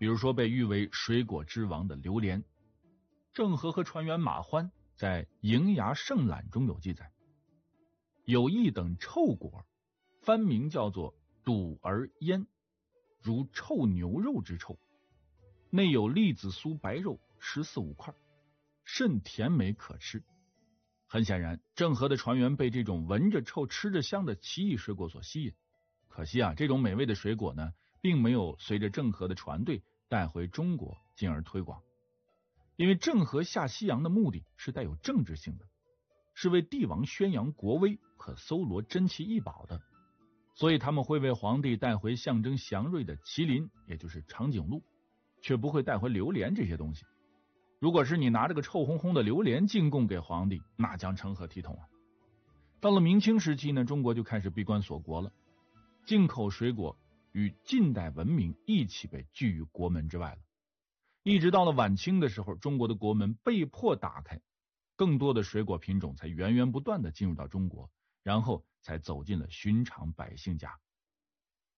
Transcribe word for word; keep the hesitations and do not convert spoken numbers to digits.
比如说被誉为水果之王的榴莲。郑和和船员马欢在《瀛崖圣览》中有记载，有一等臭果，番名叫做笃而腌，如臭牛肉之臭，内有栗子酥白肉十四五块，甚甜美可吃。很显然，郑和的船员被这种闻着臭吃着香的奇异水果所吸引。可惜啊，这种美味的水果呢，并没有随着郑和的船队带回中国进而推广。因为郑和下西洋的目的是带有政治性的，是为帝王宣扬国威和搜罗珍奇异宝的，所以他们会为皇帝带回象征祥瑞的麒麟，也就是长颈鹿，却不会带回榴莲这些东西。如果是你拿着个臭烘烘的榴莲进贡给皇帝，那将成何体统啊！到了明清时期呢，中国就开始闭关锁国了，进口水果与近代文明一起被拒于国门之外了。一直到了晚清的时候，中国的国门被迫打开，更多的水果品种才源源不断的进入到中国，然后才走进了寻常百姓家。